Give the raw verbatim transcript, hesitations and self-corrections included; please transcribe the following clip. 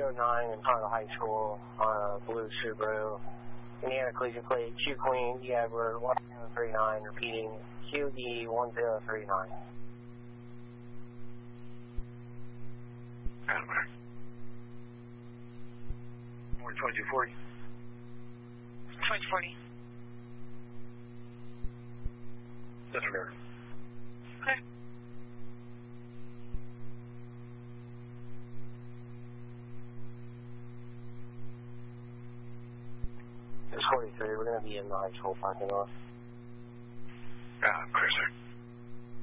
oh nine in front of the high school on a blue Subaru. Indiana collision plate, Q Queen, E Edward, one zero three nine, repeating, Q E one zero three nine. twenty-two forty. twenty forty. That's fair. Okay. It's forty-three. We're going to be in the high school parking lot. Ah, Chris, sir.